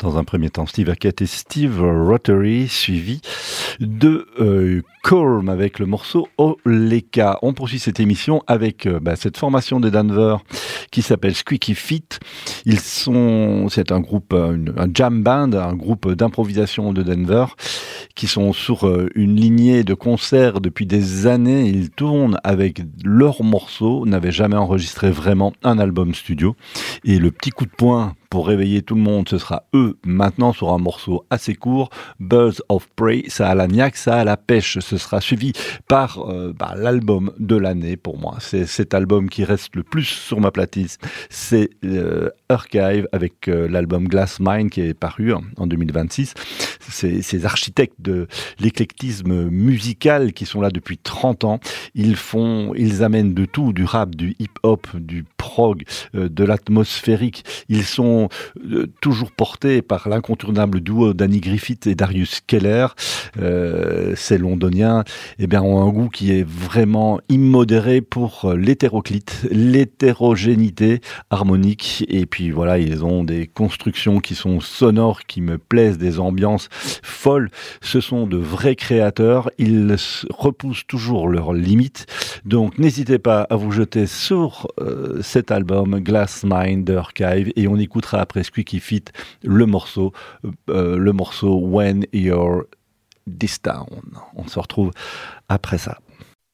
Dans un premier temps, Steve Hackett et Steve Rothery, suivi de Colm avec le morceau Oleka. On poursuit cette émission avec cette formation de Denver qui s'appelle Squeaky Feet. C'est un groupe, un jam band, un groupe d'improvisation de Denver qui sont sur une lignée de concerts depuis des années. Ils tournent avec leurs morceaux, n'avaient jamais enregistré vraiment un album studio. Et le petit coup de poing pour réveiller tout le monde, ce sera eux maintenant sur un morceau assez court, Birds of Prey. Ça a la niaque, ça a la pêche. Ce sera suivi par l'album de l'année pour moi. C'est cet album qui reste le plus sur ma platine. C'est Archive avec l'album Glass Mine qui est paru en 2026. Ces architectes de l'éclectisme musical qui sont là depuis 30 ans. Ils amènent de tout, du rap, du hip-hop, du prog, de l'atmosphérique. Ils sont toujours portés par l'incontournable duo Danny Griffith et Darius Keller. Ces londoniens ont un goût qui est vraiment immodéré pour l'hétéroclite, l'hétérogénéité harmonique. Et puis voilà, ils ont des constructions qui sont sonores, qui me plaisent, des ambiances folles. Ce sont de vrais créateurs. Ils repoussent toujours leurs limites. Donc n'hésitez pas à vous jeter sur cet album Glass Mine d'Archive et on écoutera après Squeaky Feet le morceau When You're This Town. On se retrouve après ça.